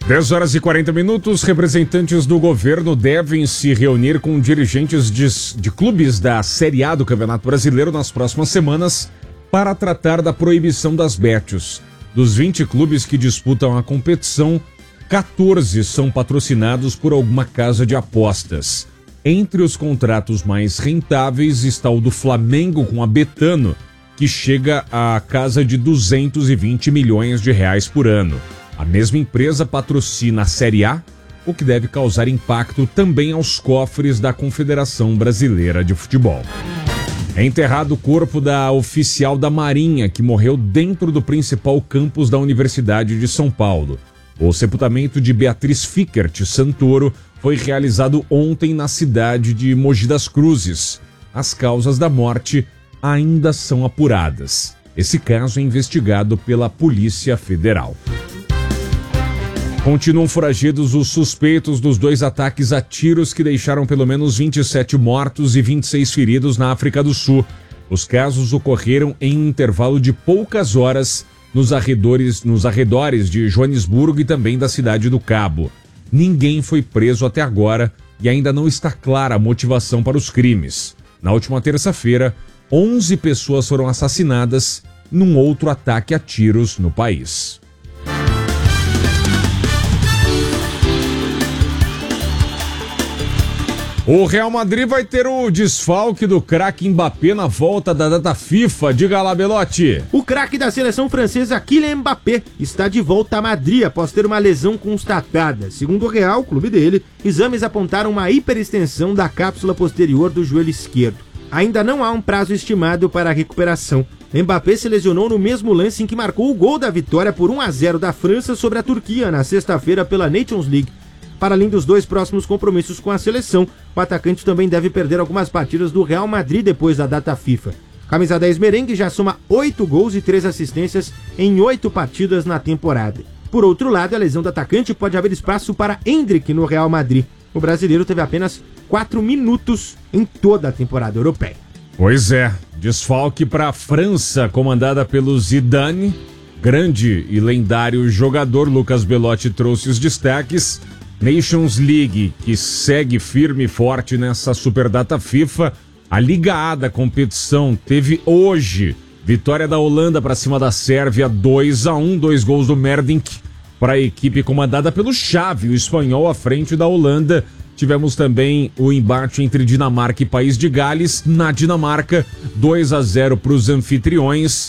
10h40, representantes do governo devem se reunir com dirigentes de clubes da Série A do Campeonato Brasileiro nas próximas semanas para tratar da proibição das bets. Dos 20 clubes que disputam a competição, 14 são patrocinados por alguma casa de apostas. Entre os contratos mais rentáveis está o do Flamengo com a Betano, que chega à casa de 220 milhões de reais por ano. A mesma empresa patrocina a Série A, o que deve causar impacto também aos cofres da Confederação Brasileira de Futebol. É enterrado o corpo da oficial da Marinha, que morreu dentro do principal campus da Universidade de São Paulo. O sepultamento de Beatriz Fickert Santoro foi realizado ontem na cidade de Mogi das Cruzes. As causas da morte ainda são apuradas. Esse caso é investigado pela Polícia Federal. Continuam foragidos os suspeitos dos 2 ataques a tiros que deixaram pelo menos 27 mortos e 26 feridos na África do Sul. Os casos ocorreram em um intervalo de poucas horas nos arredores de Joanesburgo e também da Cidade do Cabo. Ninguém foi preso até agora e ainda não está clara a motivação para os crimes. Na última terça-feira, 11 pessoas foram assassinadas num outro ataque a tiros no país. O Real Madrid vai ter o desfalque do craque Mbappé na volta da data FIFA. Diga lá, Belotti. O craque da seleção francesa, Kylian Mbappé, está de volta a Madrid após ter uma lesão constatada. Segundo o Real, o clube dele, exames apontaram uma hiperextensão da cápsula posterior do joelho esquerdo. Ainda não há um prazo estimado para a recuperação. Mbappé se lesionou no mesmo lance em que marcou o gol da vitória por 1-0 da França sobre a Turquia na sexta-feira pela Nations League. Para além dos 2 próximos compromissos com a seleção, o atacante também deve perder algumas partidas do Real Madrid depois da data FIFA. Camisa 10 merengue já soma 8 gols e 3 assistências em 8 partidas na temporada. Por outro lado, a lesão do atacante pode abrir espaço para Endrick no Real Madrid. O brasileiro teve apenas 4 minutos em toda a temporada europeia. Pois é, desfalque para a França, comandada pelo Zidane. Grande e lendário jogador, Lucas Belotti trouxe os destaques. Nations League, que segue firme e forte nessa superdata FIFA. A Liga A da competição teve hoje vitória da Holanda para cima da Sérvia, 2-1, 2 gols do Merdink para a equipe comandada pelo Xavi, o espanhol, à frente da Holanda. Tivemos também o embate entre Dinamarca e País de Gales. Na Dinamarca, 2-0 para os anfitriões.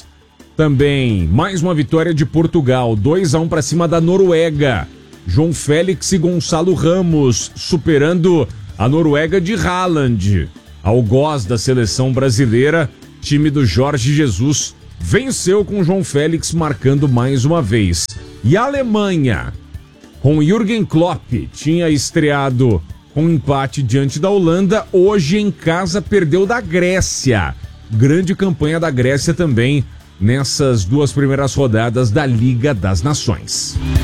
Também mais uma vitória de Portugal, 2-1 para cima da Noruega. João Félix e Gonçalo Ramos superando a Noruega de Haaland. Algoz da seleção brasileira, time do Jorge Jesus, venceu com João Félix marcando mais uma vez. E a Alemanha, com Jürgen Klopp, tinha estreado com empate diante da Holanda, hoje em casa perdeu da Grécia. Grande campanha da Grécia também nessas 2 primeiras rodadas da Liga das Nações.